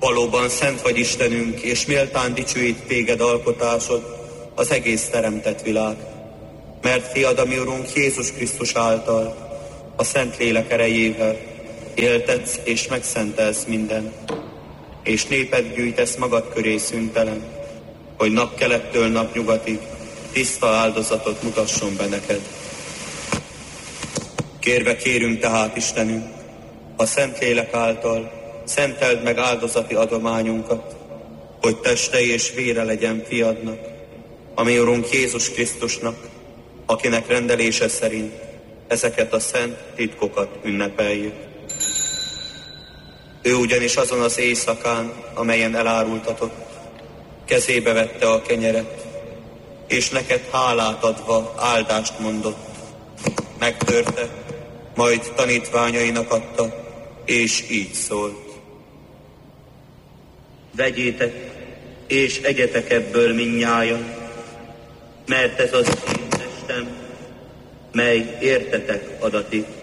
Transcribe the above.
Valóban szent vagy Istenünk, és méltán dicsőít téged alkotásod, az egész teremtett világ. Mert Fiad, a mi Urunk Jézus Krisztus által, a Szentlélek erejével éltetsz és megszentelsz minden, és népet gyűjtesz magad köré szüntelen, hogy napkelettől napnyugatig tiszta áldozatot mutasson be neked. Kérve kérünk tehát, Istenünk, a Szentlélek által szenteld meg áldozati adományunkat, hogy teste és vére legyen Fiadnak, a mi Urunk Jézus Krisztusnak, akinek rendelése szerint ezeket a szent titkokat ünnepeljük. Ő ugyanis azon az éjszakán, amelyen elárultatott, kezébe vette a kenyeret, és neked hálát adva áldást mondott. Megtörte, majd tanítványainak adta, és így szólt. Vegyétek, és egyetek ebből mindnyájan, mert ez az én testem, mely értetek adatik.